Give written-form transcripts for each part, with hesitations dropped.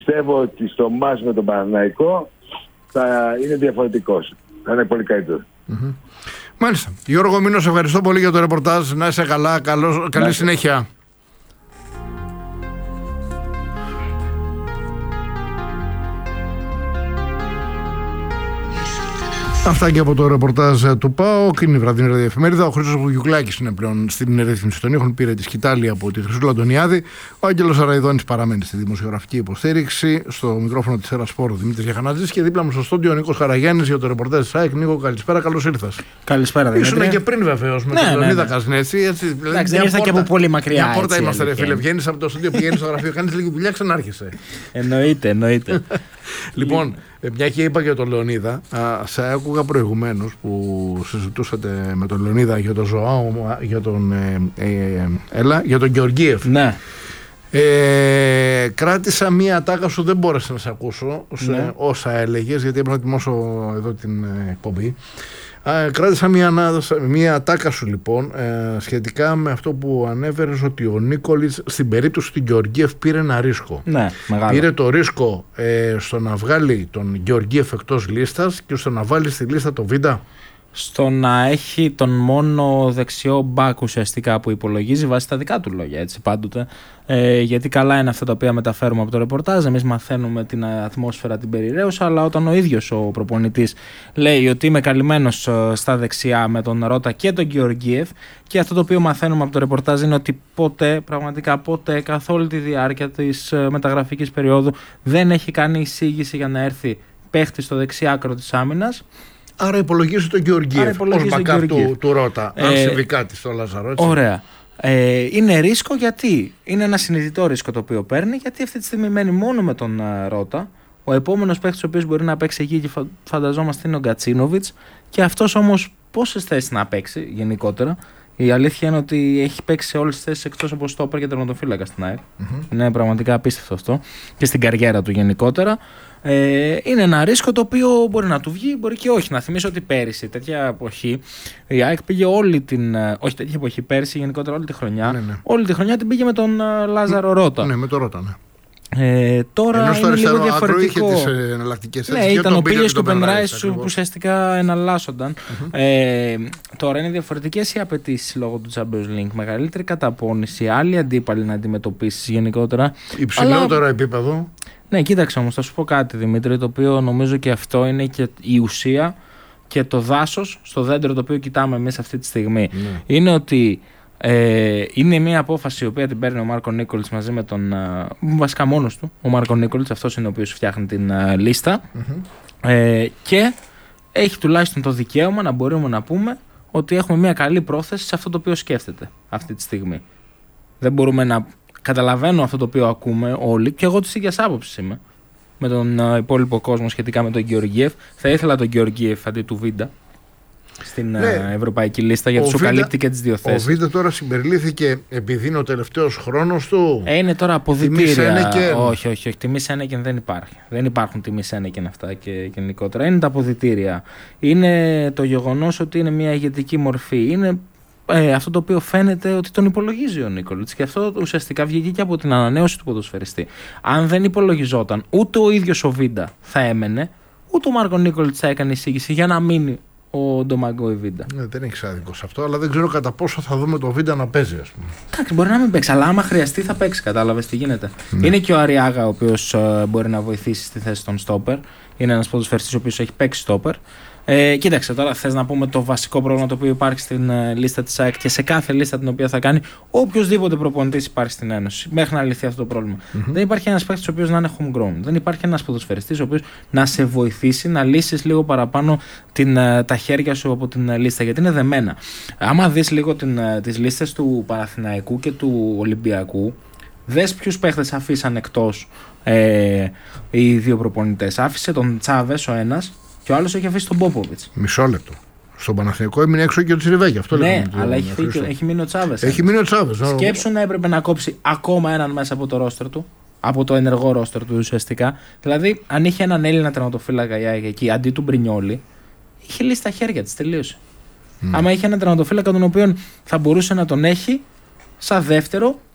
Πιστεύω ότι στο μάτς με τον Παναθηναϊκό θα είναι διαφορετικός. Θα είναι πολύ καλύτερο. Μάλιστα. Γιώργο Μήνο, ευχαριστώ πολύ για το ρεπορτάζ. Να είσαι καλά. Καλή συνέχεια. Αυτά και από το ρεπορτάζ του ΠΑΟΚ. Είναι η βραδινή ραδιοεφημερίδα. Ο Χρήστος Βουγιουκλάκης είναι πλέον στην ρύθμιση των ήχων. Πήρε τη σκητάλη από τη Χρυσούλα Αντωνιάδη. Ο Άγγελος Αραϊδόνης παραμένει στη δημοσιογραφική υποστήριξη. Στο μικρόφωνο της ΕΡΑ Σπορ Δημήτρης Γιαχανάτζης. Και δίπλα μου στο στούντιο ο Νίκος Χαραγιάννης για το ρεπορτάζ της ΑΕΚ. Νίκο, καλησπέρα, καλώς ήρθας. Καλησπέρα, Δημήτρη. Ήσουν και πριν βεβαίως με τον Λεωνίδα Καζνέτσι. Εντάξει, δεν ήρθα και από πολύ μακριά. Μια πόρτα είμαστε, ρε φίλε. Βγαίνεις από το στούντιο, πηγαίνεις στο γραφείο, κάνεις λίγη δουλειά, ξανάρχεσαι. Εννοείται. Λοιπόν, μια και είπα για τον Λεωνίδα, σε άκουγα προηγουμένως που συζητούσατε με τον Λεωνίδα για τον Ζωάο, για τον Γεωργίεφ. Ναι. Κράτησα μία ατάκα σου, δεν μπόρεσα να σε ακούσω όσα έλεγες, γιατί έπρεπε να ετοιμάσω εδώ την εκπομπή. Κράτησα μία ατάκα σου λοιπόν σχετικά με αυτό που ανέφερες, ότι ο Νίκολιτς στην περίπτωση του Γεωργίεφ πήρε ένα ρίσκο. Ναι, μεγάλο. Πήρε το ρίσκο στο να βγάλει τον Γεωργίεφ εκτός λίστας και στο να βάλει στη λίστα το Βίντα. Στο να έχει τον μόνο δεξιό μπακ ουσιαστικά που υπολογίζει βάσει τα δικά του λόγια, έτσι πάντοτε. Γιατί καλά είναι αυτά τα οποία μεταφέρουμε από το ρεπορτάζ. Εμείς μαθαίνουμε την ατμόσφαιρα, την περιραίουσα, αλλά όταν ο ίδιος ο προπονητής λέει ότι είμαι καλυμμένος στα δεξιά με τον Ρώτα και τον Γεωργίεφ, και αυτό το οποίο μαθαίνουμε από το ρεπορτάζ είναι ότι πραγματικά ποτέ, καθ' όλη τη διάρκεια της μεταγραφικής περίοδου, δεν έχει κάνει εισήγηση για να έρθει παίχτη στο δεξιά άκρο της άμυνας. Άρα υπολογίζει τον Γεωργίεφ ως backup του Ρώτα, αν συμβεί κάτι στο Λάζαρο, έτσι. Ωραία. Είναι ρίσκο, γιατί είναι ένα συνειδητό ρίσκο το οποίο παίρνει, γιατί αυτή τη στιγμή μένει μόνο με τον Ρώτα. Ο επόμενος παίκτης ο οποίος μπορεί να παίξει εκεί, και φανταζόμαστε, είναι ο Γκατσίνοβιτς, και αυτός όμως πόσες θέσεις να παίξει γενικότερα. Η αλήθεια είναι ότι έχει παίξει σε όλες τις θέσεις εκτός από στόπερ και τερματοφύλακα στην ΑΕΚ. Είναι πραγματικά απίστευτο αυτό, και στην καριέρα του γενικότερα. Είναι ένα ρίσκο το οποίο μπορεί να του βγει, μπορεί και όχι. Να θυμίσω ότι πέρυσι, τέτοια εποχή, η ΑΕΚ πήγε όχι τέτοια εποχή, πέρυσι γενικότερα όλη τη χρονιά. Ναι. Όλη τη χρονιά την πήγε με τον Λάζαρο Ρώτα. Ναι, με τον Ρώτα, ναι. Τώρα ενώ στο είναι λίγο αριστερό άκρο είχε διαφορετικό. τις εναλλακτικές Ναι, θέσεις. ήταν ο Πίλιος και ο Πενράης που ουσιαστικά εναλλάσσονταν. Τώρα είναι διαφορετικές οι απαιτήσεις λόγω του Champions League. Μεγαλύτερη καταπώνηση, άλλοι αντίπαλοι να αντιμετωπίσεις γενικότερα. Υψηλότερο επίπεδο. Ναι, κοίταξε όμως, θα σου πω κάτι, Δημήτρη, το οποίο νομίζω και αυτό είναι και η ουσία και το δάσος στο δέντρο το οποίο κοιτάμε εμείς αυτή τη στιγμή. Ναι. Είναι ότι είναι μια απόφαση η οποία την παίρνει ο Μάρκο Νίκολιτς μαζί με τον. Βασικά μόνος του. Ο Μάρκο Νίκολιτς, αυτός είναι ο οποίος φτιάχνει την λίστα. Και έχει τουλάχιστον το δικαίωμα να μπορούμε να πούμε ότι έχουμε μια καλή πρόθεση σε αυτό το οποίο σκέφτεται αυτή τη στιγμή. Δεν μπορούμε να. Καταλαβαίνω αυτό το οποίο ακούμε όλοι, και εγώ της ίδιας άποψης είμαι με τον υπόλοιπο κόσμο σχετικά με τον Γεωργίεφ. Θα ήθελα τον Γεωργίεφ αντί του Βίντα στην ευρωπαϊκή λίστα, γιατί σου καλύπτει και τις δύο θέσεις. Ο Βίντα τώρα συμπεριλήφθηκε επειδή είναι ο τελευταίος χρόνος του. Είναι τώρα αποδυτήρια. Όχι. Τιμή Σένεκεν δεν υπάρχει. Δεν υπάρχουν τιμή Σένεκεν αυτά και γενικότερα. Είναι τα αποδυτήρια. Είναι το γεγονός ότι είναι μια ηγετική μορφή. Είναι αυτό το οποίο φαίνεται ότι τον υπολογίζει ο Νίκολιτς, και αυτό ουσιαστικά βγήκε και από την ανανέωση του ποδοσφαιριστή. Αν δεν υπολογιζόταν, ούτε ο ίδιος ο Βίντα θα έμενε, ούτε ο Μάρκο Νίκολιτς θα έκανε εισήγηση για να μείνει ο Ντομαγκόι Βίντα. Δεν έχει άδικο σε αυτό, αλλά δεν ξέρω κατά πόσο θα δούμε το Βίντα να παίζει, ας πούμε. Εντάξει, μπορεί να μην παίξει, αλλά άμα χρειαστεί θα παίξει. Κατάλαβες τι γίνεται. Ναι. Είναι και ο Αριάγα, ο οποίος μπορεί να βοηθήσει στη θέση των στόπερ. Είναι ένας ποδοσφαιριστής ο οποίος έχει παίξει στόπερ. Κοίταξε τώρα, θες να πούμε το βασικό πρόβλημα το οποίο υπάρχει στην λίστα της ΑΕΚ και σε κάθε λίστα την οποία θα κάνει οποιοδήποτε προπονητής υπάρχει στην Ένωση, μέχρι να λυθεί αυτό το πρόβλημα. Δεν υπάρχει ένας παίκτης ο οποίος να είναι homegrown. Δεν υπάρχει ένας ποδοσφαιριστής ο οποίος να σε βοηθήσει να λύσεις λίγο παραπάνω τα χέρια σου από την λίστα, γιατί είναι δεμένα. Άμα δεις λίγο τις λίστες του Παναθηναϊκού και του Ολυμπιακού, δες ποιους παίχτες αφήσαν εκτός οι δύο προπονητές. Άφησε τον Τσάβες ο ένας, και ο άλλος έχει αφήσει τον Πόποβιτς. Μισό λεπτό. Στον Παναθηναϊκό έμεινε έξω και ο Τσιριβέκη. Αυτό ναι, αλλά έχει μείνει ο Τσάβες. Έχει μείνει ο Τσάβες. Σκέψου να έπρεπε να κόψει ακόμα έναν μέσα από το ρόστερ του, από το ενεργό ρόστερ του ουσιαστικά. Δηλαδή, αν είχε έναν Έλληνα τερματοφύλακα εκεί αντί του Μπρινιόλι, είχε λύσει τα χέρια της, τελείωσε. Άμα είχε έναν τερματοφύλακα τον οποίο θα μπορούσε να τον έχει σαν δεύτερο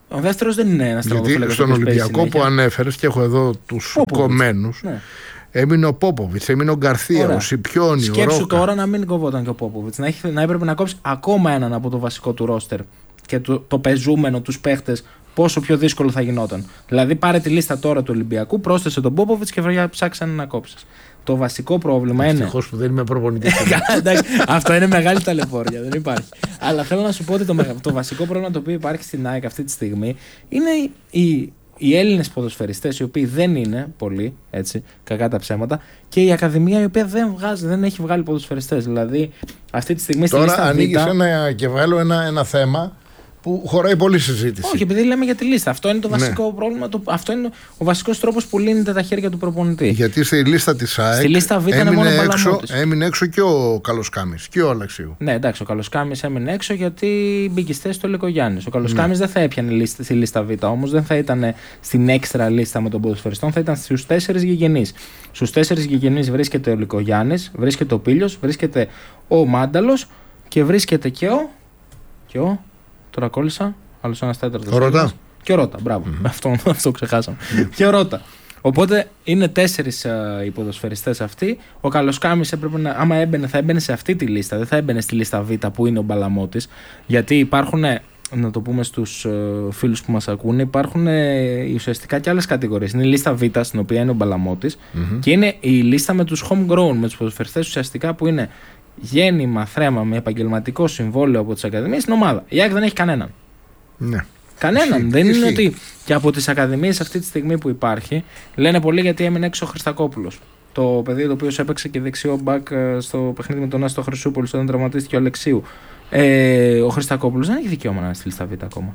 Ο δεύτερος δεν είναι ένας τερματοφύλακας. Γιατί στον Ολυμπιακό που ανέφερες, και έχω εδώ τους κομμένους, ναι. έμεινε ο Πόποβιτς, έμεινε ο Γκαρθία, ο Σιπιόνι, ο Ρόκα. Σκέψου τώρα να μην κοβόταν και ο Πόποβιτς. Να έπρεπε να κόψει ακόμα έναν από το βασικό του ρόστερ και το πεζούμενο, τους παίχτες, πόσο πιο δύσκολο θα γινόταν. Δηλαδή, πάρε τη λίστα τώρα του Ολυμπιακού, πρόσθεσε τον Πόποβιτς και ψάξε να κόψεις. Το βασικό πρόβλημα είναι. Ευτυχώς που δεν είμαι προπονητής. Αυτό είναι μεγάλη ταλαιπώρια, δεν υπάρχει. Αλλά θέλω να σου πω ότι το βασικό πρόβλημα το οποίο υπάρχει στην ΑΕΚ αυτή τη στιγμή είναι οι Έλληνες ποδοσφαιριστές, οι οποίοι δεν είναι πολλοί, έτσι, κακά τα ψέματα, και η Ακαδημία η οποία δεν έχει βγάλει ποδοσφαιριστές. Δηλαδή, αυτή τη στιγμή στη λίστα Β. Τώρα ανοίγεις ένα κεφάλαιο, ένα θέμα που χωράει πολλή συζήτηση. Όχι, επειδή λέμε για τη λίστα. Αυτό είναι το βασικό πρόβλημα. Αυτό είναι ο βασικός τρόπος που λύνεται τα χέρια του προπονητή. Γιατί στη λίστα της ΑΕΚ στη λίστα Β είναι μόνο έμεινε έξω και ο Καλοσκάμης και ο Αλεξίου. Ναι, εντάξει, ο Καλοσκάμης έμεινε έξω γιατί μπήκε στη θέση του Λεκογιάννης. Ο Καλοσκάμης δεν θα έπιανε στη λίστα Β, όμως δεν θα ήταν στην έξτρα λίστα με τον ποδοσφαιριστών, θα ήταν στους 4 γηγενείς. Στους 4 γηγενείς βρίσκεται ο Λεκογιάννης, βρίσκεται ο Πίλιος, βρίσκεται ο Μάνταλος και βρίσκεται και ο. Τώρα κόλλησα, άλλος ένας τέταρτος. Ο Ρώτα. Και ο Ρώτα, μπράβο. Αυτό ξεχάσαμε. Και ο Ρώτα. Οπότε είναι 4 οι ποδοσφαιριστές αυτοί. Ο Καλοσκάμης άμα έμπαινε, θα έμπαινε σε αυτή τη λίστα. Δεν θα έμπαινε στη λίστα Β που είναι ο Μπαλαμώτης. Γιατί υπάρχουν, να το πούμε στους φίλους που μας ακούνε, υπάρχουν ουσιαστικά και άλλες κατηγορίες. Είναι η λίστα Β, στην οποία είναι ο Μπαλαμώτης, και είναι η λίστα με τους homegrown, με τους ποδοσφαιριστές ουσιαστικά που είναι γέννημα, θρέμα με επαγγελματικό συμβόλαιο από τις ακαδημίες στην ομάδα. Η ΑΕΚ δεν έχει κανέναν. Ναι. Κανέναν. Δεν είναι ότι και από τις ακαδημίες αυτή τη στιγμή που υπάρχει, λένε πολύ γιατί έμεινε έξω ο Χριστακόπουλος. Το παιδί το οποίο έπαιξε και δεξιό μπακ στο παιχνίδι με τον Άστο Χρυσούπολη όταν τραυματίστηκε ο Αλεξίου. Ο Χριστακόπουλος δεν έχει δικαίωμα να είναι στη λίστα Β ακόμα.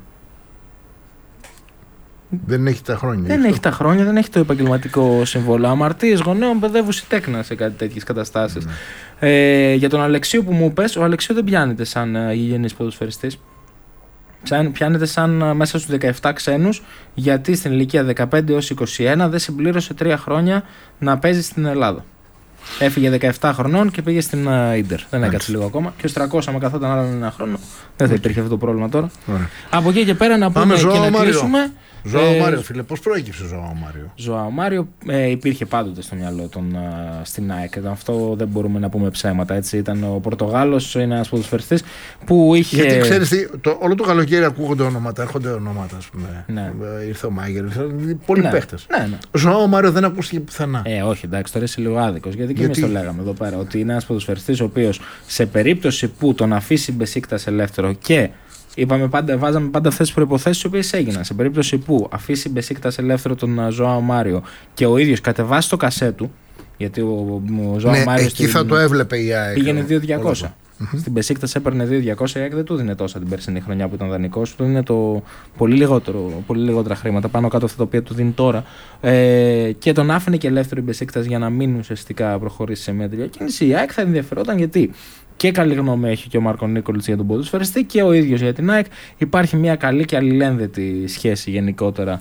Δεν έχει τα χρόνια. Δεν έχει τα χρόνια, δεν έχει το επαγγελματικό συμβόλαιο. Αμαρτίες γονέων παιδεύουση τέκνα σε κάτι τέτοιες καταστάσεις. Για τον Αλεξίου που μου πες, ο Αλεξίου δεν πιάνεται σαν γηγενής ποδοσφαιριστής. Πιάνεται σαν μέσα στους 17 ξένους, γιατί στην ηλικία 15 έως 21 δεν συμπλήρωσε 3 χρόνια να παίζει στην Ελλάδα. Έφυγε 17 χρονών και πήγε στην Ίντερ. Δεν έκατσε λίγο ακόμα. Και ο Στρακός, άμα καθόταν άλλο ένα χρόνο, δεν θα υπήρχε αυτό το πρόβλημα τώρα. Από εκεί και πέρα να πούμε και να κλείσουμε. Ζωάο Μάριο, φίλε, πώς προέκυψε ο Ζωάο Μάριο? Ζωάο Μάριο υπήρχε πάντοτε στο μυαλό των στην ΑΕΚ. Αυτό δεν μπορούμε να πούμε ψέματα. Έτσι. Ήταν ο Πορτογάλος, είναι ένας ποδοσφαιριστής που είχε. Γιατί ξέρεις τι, όλο το καλοκαίρι ακούγονται ονόματα, έρχονται ονόματα, ας πούμε. Ναι. Ήρθε ο Μάγερ, πολλοί παίχτες. Ναι. Ο Ζωάο Μάριο δεν ακούστηκε πουθενά. Όχι, εντάξει, τώρα είσαι λίγο άδικος. Γιατί και εμείς το λέγαμε εδώ πέρα. Ότι είναι ένας ποδοσφαιριστής ο οποίος σε περίπτωση που τον αφήσει Μπεσίκτας ελεύθερο και. Βάζαμε πάντα αυτές τις προϋποθέσεις οι οποίες έγιναν. Σε περίπτωση που αφήσει Μπεσίκτας ελεύθερο τον Ζωάο Μάριο και ο ίδιος κατεβάσει το κασέ του, γιατί ο Ζωάο Μάριο. Εκεί θα το έβλεπε η ΑΕΚ. Πήγαινε 2.200. Στην Μπεσίκτας έπαιρνε 2.200, η ΑΕΚ δεν του δίνει τόσα την περσινή χρονιά που ήταν δανεικός, του δίνει πολύ λιγότερα χρήματα πάνω κάτω αυτά τα οποία του δίνει τώρα. Και τον άφηνε και ελεύθερο η Μπεσίκτας για να μην ουσιαστικά προχωρήσει σε μια διακίνηση. Η ΑΕΚ θα ενδιαφερόταν γιατί. Και καλή γνώμη έχει και ο Μάρκο Νίκολιτς για τον ποδοσφαιριστή και ο ίδιος για την ΑΕΚ. Υπάρχει μια καλή και αλληλένδετη σχέση γενικότερα.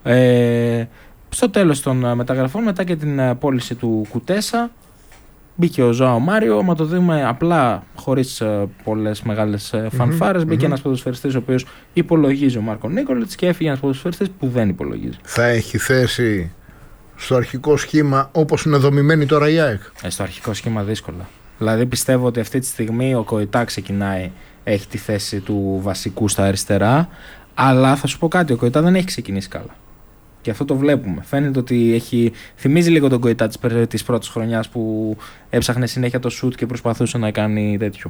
Στο τέλος των μεταγραφών, μετά και την πώληση του Κουτέσα, μπήκε ο Ζωάο Μάριο. Άμα το δούμε απλά, χωρίς πολλές μεγάλες φανφάρες, μπήκε ένας ποδοσφαιριστής ο οποίος υπολογίζει ο Μάρκο Νίκολιτς και έφυγε ένας ποδοσφαιριστής που δεν υπολογίζει. Θα έχει θέση στο αρχικό σχήμα όπως είναι δομημένη τώρα η ΑΕΚ? Στο αρχικό σχήμα δύσκολα. Δηλαδή πιστεύω ότι αυτή τη στιγμή ο Κοϊτά ξεκινάει, έχει τη θέση του βασικού στα αριστερά, αλλά θα σου πω κάτι, ο Κοϊτά δεν έχει ξεκινήσει καλά. Και αυτό το βλέπουμε. Φαίνεται ότι θυμίζει λίγο τον Κοϊτά της πρώτης χρονιάς που έψαχνε συνέχεια το σουτ και προσπαθούσε να κάνει τέτοιο.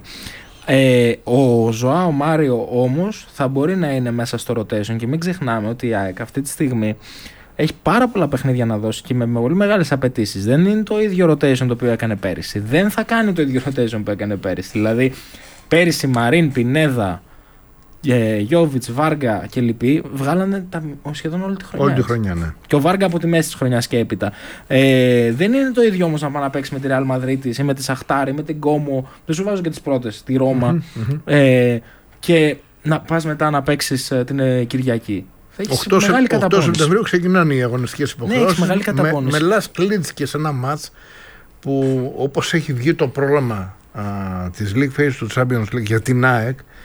Ο Ζωάο Μάριο όμως θα μπορεί να είναι μέσα στο rotation και μην ξεχνάμε ότι η ΑΕΚ αυτή τη στιγμή έχει πάρα πολλά παιχνίδια να δώσει και με πολύ μεγάλες απαιτήσεις. Δεν είναι το ίδιο rotation το οποίο έκανε πέρυσι. Δεν θα κάνει το ίδιο rotation που έκανε πέρυσι. Δηλαδή, πέρυσι Μαρίν, Πινέδα, Γιόβιτς, Βάργα και λοιποί βγάλανε σχεδόν όλη τη χρονιά. Όλη τη χρονιά, ναι. Και ο Βάργα από τη μέση της χρονιάς και έπειτα. Δεν είναι το ίδιο όμως να πάει να παίξει με τη Ρεάλ Μαδρίτης ή με τη Σαχτάρ ή με την Κόμο. Δεν σου βάζω και τις πρώτες, τη Ρώμα. Και να πας μετά να παίξεις την Κυριακή. 8 Σεπτεμβρίου ξεκινάνε οι αγωνιστικές υποχρεώσεις. Ναι, μεγάλη καταπώνηση. Με Λας Κλίτς και σε ένα μάτς που όπως έχει βγει το πρόγραμμα της League Phase του Champions League για την ΑΕΚ,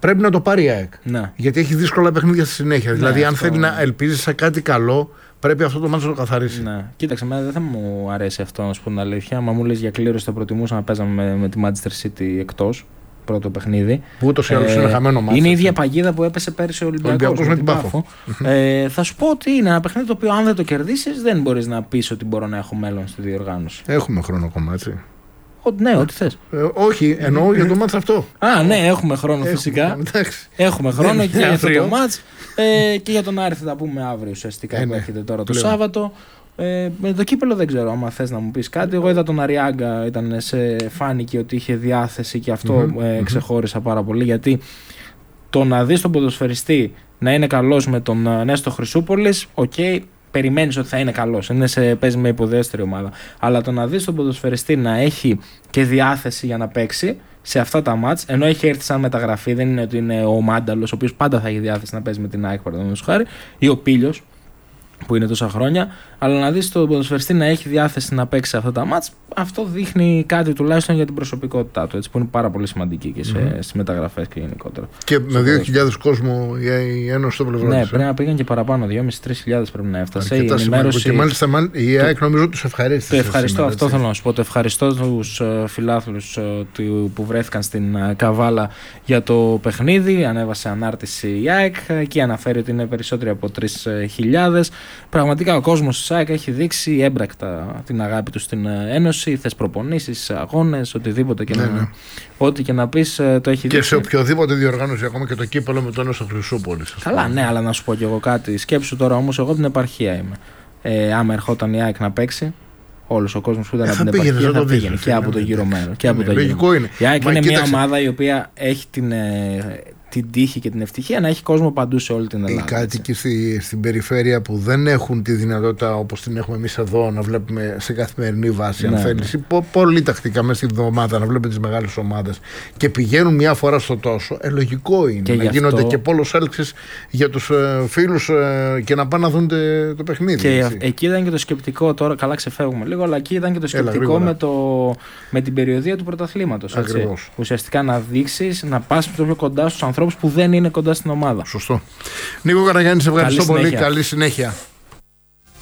πρέπει να το πάρει η ΑΕΚ. Ναι. Γιατί έχει δύσκολα παιχνίδια στη συνέχεια. Ναι, δηλαδή, αν αυτό... θέλει να ελπίζει σε κάτι καλό, πρέπει αυτό το μάτσο να το καθαρίσει. Ναι. Κοίταξε, εμένα δεν θα μου αρέσει αυτό, να σου πω την αλήθεια. Μα μου λες για κλήρωση, θα προτιμούσα να παίζαμε με τη Manchester City εκτός. Πρώτο παιχνίδι. Που ούτως ή άλλως είναι χαμένο μάτσο. Είναι η ίδια παγίδα που έπεσε πέρυσι ο Ολυμπιακός με την Πάφο. Θα σου πω ότι είναι ένα παιχνίδι το οποίο, αν δεν το κερδίσεις, δεν μπορείς να πεις ότι μπορώ να έχω μέλλον στη διοργάνωση. Έχουμε χρόνο ακόμα, έτσι. Ναι, ό,τι θες. Όχι, εννοώ για το μάτς αυτό. Ναι, έχουμε χρόνο φυσικά. Έχουμε χρόνο και για το μάτς και για τον Άρη θα τα πούμε αύριο ουσιαστικά που έρχεται τώρα το Σάββατο. Με το κύπελο δεν ξέρω, άμα θες να μου πεις κάτι. Εγώ είδα τον Αριάγκα, φάνηκε ότι είχε διάθεση και αυτό ξεχώρισα πάρα πολύ, γιατί το να δεις τον ποδοσφαιριστή να είναι καλός με τον Νέστο Χρυσούπολης, περιμένεις ότι θα είναι καλός, παίζει με υποδέστερη ομάδα. Αλλά το να δεις τον ποδοσφαιριστή να έχει και διάθεση για να παίξει σε αυτά τα μάτς, ενώ έχει έρθει σαν μεταγραφή, δεν είναι ότι είναι ο Μάνταλος, ο οποίος πάντα θα έχει διάθεση να παίζει με την ΑΕΚ, παραδείγματος χάρη, ή ο Πίλιος, που είναι τόσα χρόνια, αλλά να δεις τον ποδοσφαιριστή να έχει διάθεση να παίξει σε αυτά τα μάτς, αυτό δείχνει κάτι τουλάχιστον για την προσωπικότητά του, έτσι, που είναι πάρα πολύ σημαντική και στις μεταγραφές και γενικότερα. Και με 2.000 κόσμο η Ένωση στο πλευρό. Ναι, πρέπει να πήγαν και παραπάνω, 2.500-3.000 πρέπει να έφτασε. Η ενημέρωση... Και μάλιστα η ΑΕΚ νομίζω τους ευχαρίστησε. Το ευχαριστώ, σήμερα, αυτό θέλω να σου πω. Το ευχαριστώ τους φιλάθλους που βρέθηκαν στην Καβάλα για το παιχνίδι. Ανέβασε ανάρτηση η ΑΕΚ και αναφέρει ότι είναι περισσότεροι από 3.000. Πραγματικά ο κόσμος της ΑΕΚ έχει δείξει έμπρακτα την αγάπη του στην Ένωση, θες προπονήσεις, αγώνες, οτιδήποτε και, ό,τι και να πεις το έχει δείξει. Και σε οποιοδήποτε διοργάνωση, ακόμα και το κύπελο με τον Νέστο Χρυσούπολη. Καλά, ναι, αλλά να σου πω κι εγώ κάτι. Σκέψου τώρα όμως, εγώ από την επαρχία είμαι. Άμα ερχόταν η ΑΕΚ να παίξει, όλος ο κόσμος που ήταν από την επαρχία θα πήγαινε και από το γύρω μέρο. Λογικό είναι. Η ΑΕΚ είναι μια ομάδα η οποία έχει την τύχη και την ευτυχία να έχει κόσμο παντού σε όλη την Ελλάδα. Οι κάτοικοι στην περιφέρεια που δεν έχουν τη δυνατότητα όπως την έχουμε εμείς εδώ να βλέπουμε σε καθημερινή βάση, αν θέλεις, πολύ τακτικά μέσα στην εβδομάδα να βλέπουμε τις μεγάλες ομάδες και πηγαίνουν μια φορά στο τόσο, λογικό είναι και να γίνονται και πόλος έλξης για τους φίλους και να πάνε να δουν το παιχνίδι. Και εκεί ήταν και το σκεπτικό, τώρα καλά ξεφεύγουμε λίγο, αλλά εκεί ήταν και το σκεπτικό με την περιοδία του πρωταθλήματος. Ουσιαστικά να δείξεις, να πας πιο κοντά στους ανθρώπους που δεν είναι κοντά στην ομάδα. Σωστό. Νίκο Καραγιάννη, σε ευχαριστώ πολύ. Καλή συνέχεια.